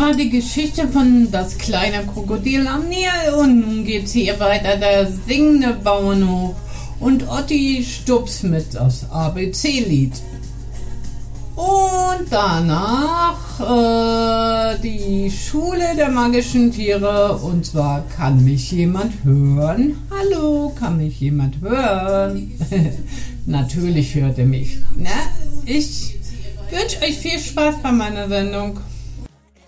war die Geschichte von das kleine Krokodil am Nil und nun geht's hier weiter, der singende Bauernhof und Otti Stups mit das ABC-Lied. Und danach die Schule der magischen Tiere, und zwar kann mich jemand hören? Hallo, kann mich jemand hören? Natürlich hört ihr mich. Na, ich wünsche euch viel Spaß bei meiner Sendung.